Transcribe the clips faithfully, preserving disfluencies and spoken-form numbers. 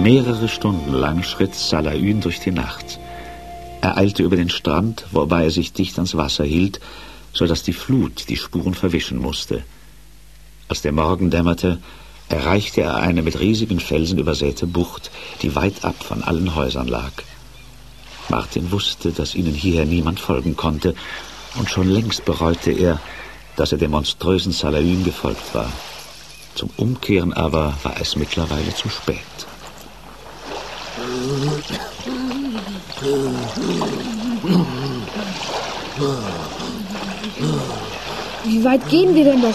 Mehrere Stunden lang schritt Salaün durch die Nacht. Er eilte über den Strand, wobei er sich dicht ans Wasser hielt, so dass die Flut die Spuren verwischen musste. Als der Morgen dämmerte, erreichte er eine mit riesigen Felsen übersäte Bucht, die weit ab von allen Häusern lag. Martin wusste, dass ihnen hierher niemand folgen konnte, und schon längst bereute er, dass er dem monströsen Salaün gefolgt war. Zum Umkehren aber war es mittlerweile zu spät. Wie weit gehen wir denn noch?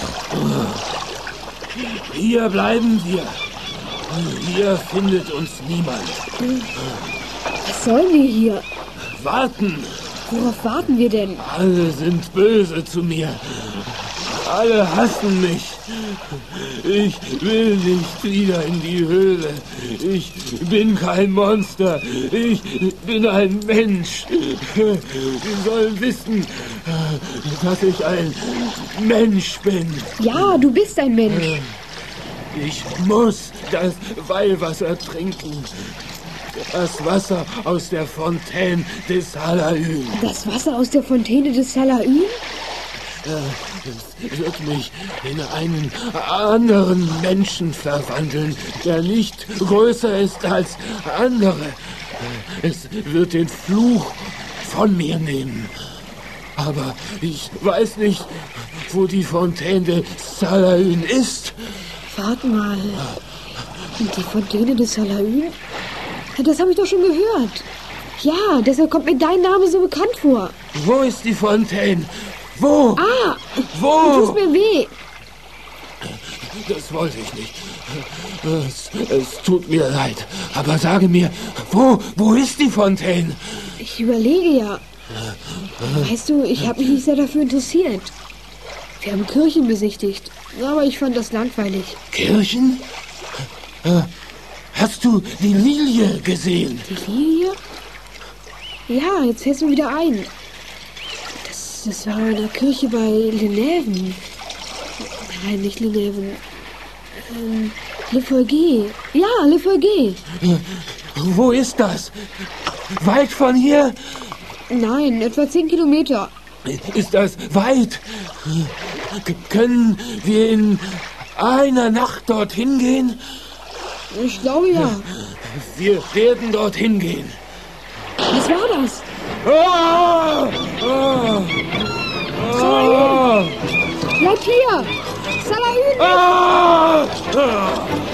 Hier bleiben wir. Hier findet uns niemand. Was sollen wir hier? Warten. Worauf warten wir denn? Alle sind böse zu mir. Alle hassen mich. Ich will nicht wieder in die Höhle. Ich bin kein Monster. Ich bin ein Mensch. Sie sollen wissen, dass ich ein Mensch bin. Ja, du bist ein Mensch. Ich muss das Weihwasser trinken. Das Wasser aus der Fontäne des Salaün. Das Wasser aus der Fontäne des Salaün? Es wird mich in einen anderen Menschen verwandeln, der nicht größer ist als andere. Es wird den Fluch von mir nehmen. Aber ich weiß nicht, wo die Fontäne des Salaün ist. Warte mal. Die Fontäne des Salaün? Das habe ich doch schon gehört. Ja, deshalb kommt mir dein Name so bekannt vor. Wo ist die Fontäne? Wo? Ah, wo? Du tust mir weh. Das wollte ich nicht. Es, es tut mir leid. Aber sage mir, wo, wo ist die Fontäne? Ich überlege ja. Weißt du, ich habe mich nicht sehr dafür interessiert. Wir haben Kirchen besichtigt, aber ich fand das langweilig. Kirchen? Hast du die Lilie gesehen? Die Lilie? Ja, jetzt fällt es mir wieder ein. Das, das war in der Kirche bei Leneven. Nein, nicht Leneven. Ähm, Le Folguet. Ja, Le Folguet. Wo ist das? Weit von hier? Nein, etwa zehn Kilometer. Ist das weit? K- können wir in einer Nacht dorthin gehen? Ich glaube ja. Wir werden dorthin gehen. Was war das? Ah! Ah! Salaün! Bleib hier! Salaün! Ah! Ah!